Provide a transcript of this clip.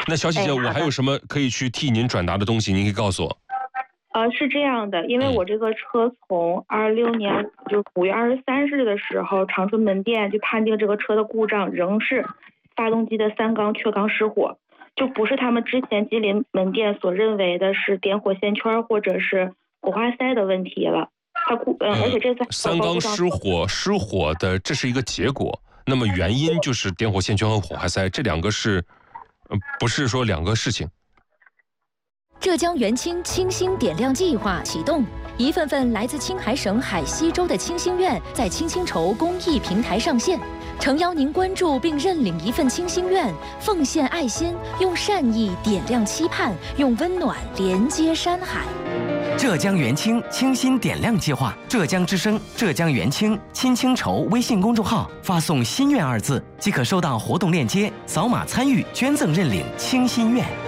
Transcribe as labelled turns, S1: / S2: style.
S1: 那小姐姐，我还有什么可以去替您转达的东西？您可以告诉我。
S2: 是这样的，因为我这个车从26年就5月23日的时候，长春门店就判定这个车的故障仍是发动机的3缸缺缸失火，就不是他们之前吉林门店所认为的是点火线圈或者是火花塞的问题了。而且这
S1: 3缸失火的这是一个结果，那么原因就是点火线圈和火花塞，这2个是，不是说2个事情。
S3: 浙江元清清新点亮计划启动，一份份来自青海省海西州的清心愿在青青筹公益平台上线，诚邀您关注并认领一份清心愿，奉献爱心，用善意点亮期盼，用温暖连接山海。
S4: 浙江元清清新点亮计划，浙江之声、浙江元清青青筹微信公众号发送“心愿”2字，即可收到活动链接，扫码参与捐赠认领清心愿。